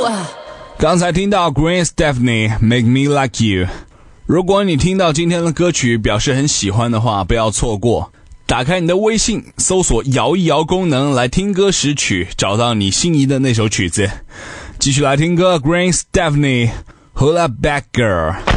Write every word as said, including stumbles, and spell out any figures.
刚才听到 Gwen Stefani Make Me Like You。 如果你听到今天的歌曲表示很喜欢的话，不要错过，打开你的微信，搜索摇一摇功能来听歌识曲，找到你心仪的那首曲子。继续来听歌 Gwen Stefani Hold Up Back Girl。